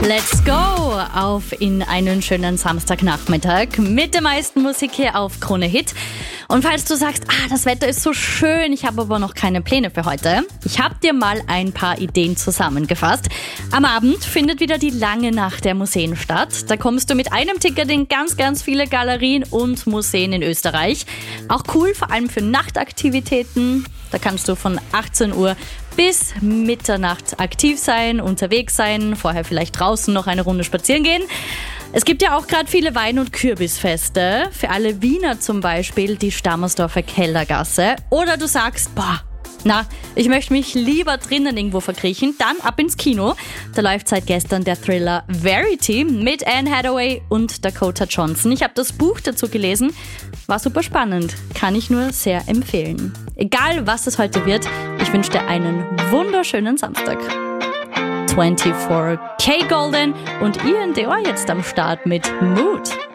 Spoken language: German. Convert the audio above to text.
Let's go auf in einen schönen Samstagnachmittag mit der meisten Musik hier auf Krone Hit. Und falls du sagst, das Wetter ist so schön, ich habe aber noch keine Pläne für heute, ich habe dir mal ein paar Ideen zusammengefasst. Am Abend findet wieder die lange Nacht der Museen statt. Da kommst du mit einem Ticket in ganz, ganz viele Galerien und Museen in Österreich. Auch cool, vor allem für Nachtaktivitäten. Da kannst du von 18 Uhr bis Mitternacht aktiv sein, unterwegs sein, vorher vielleicht draußen noch eine Runde spazieren gehen. Es gibt ja auch gerade viele Wein- und Kürbisfeste. Für alle Wiener zum Beispiel die Stammersdorfer Kellergasse. Oder du sagst, ich möchte mich lieber drinnen irgendwo verkriechen, dann ab ins Kino. Da läuft seit gestern der Thriller Verity mit Anne Hathaway und Dakota Johnson. Ich habe das Buch dazu gelesen, war super spannend, kann ich nur sehr empfehlen. Egal was es heute wird, ich wünsche dir einen wunderschönen Samstag. 24K Golden und Ian Dior jetzt am Start mit Mood.